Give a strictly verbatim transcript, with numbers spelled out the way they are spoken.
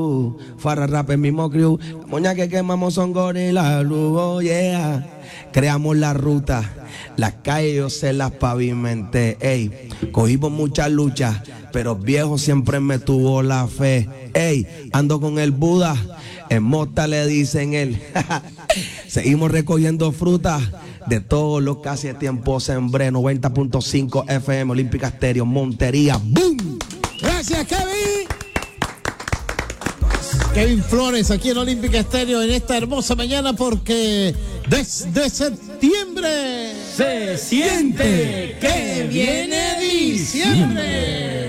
Farra Rap, el mismo crew. La moña que quemamos son gorilas, oh yeah. Creamos la ruta, las calles yo se las pavimenté. Ey, cogimos muchas luchas, pero viejo siempre me tuvo la fe. Ey, ando con el Buda, en Mota le dicen él. Seguimos recogiendo frutas de todo lo que hace tiempo sembré. Noventa punto cinco F M, Olímpica Estéreo, Montería. ¡Boom! Gracias, Kevin. Kevin Flores aquí en Olímpica Estéreo en esta hermosa mañana, porque desde septiembre se siente que viene diciembre.